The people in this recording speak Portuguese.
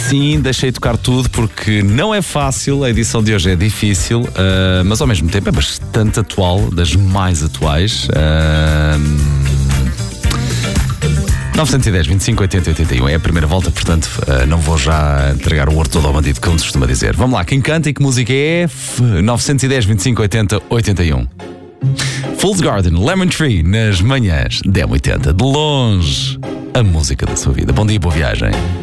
Sim, deixei tocar tudo porque não é fácil, a edição de hoje é difícil, mas ao mesmo tempo é bastante atual, das mais atuais. 910, 25, 80, 81 é a primeira volta, portanto não vou já entregar o ouro todo ao bandido, como se costuma dizer. Vamos lá, quem canta e que música é? 910, 25, 80, 81. Fool's Garden, Lemon Tree, nas manhãs 10, 80. De longe, a música da sua vida. Bom dia, boa viagem.